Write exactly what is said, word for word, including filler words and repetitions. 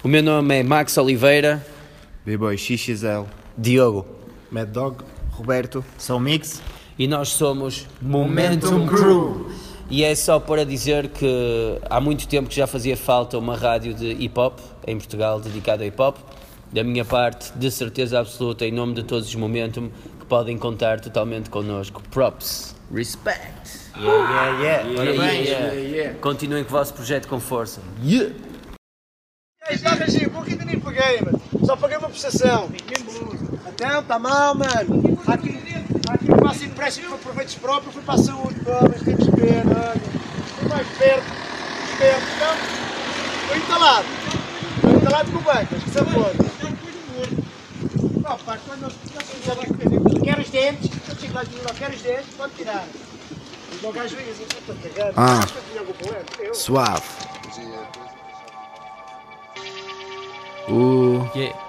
O meu nome é Max Oliveira. B-Boy X X L. Diogo. Mad Dog. Roberto. São Mix. E nós somos Momentum Crew. E é só para dizer que há muito tempo que já fazia falta uma rádio de hip-hop em Portugal dedicada a hip-hop. Da minha parte, de certeza absoluta, em nome de todos os Momentum, que podem contar totalmente connosco. Props. Respect. Yeah, yeah, yeah. Yeah, yeah, yeah. yeah, yeah. Continuem com o vosso projeto com força. Yeah! Está regido, porque ainda nem paguei, mano. Só paguei uma prestação. Então, está mal, mano. Há aqui, há aqui um passo empréstimo para proveitos próprios, fui para a saúde, mas temos pena, olha. Fui mais perto, perto, então. Estou instalado. Estou instalado com o banco, mas que se apoia. Ó, pá, quando nós quer os dentes, eu chego lá de lá, quer os dentes, pode tirar. Mas o gajo vem assim, estou a cagar. Ah, Acho que eu tinha algum problema. Eu. suave. Uh. Yeah.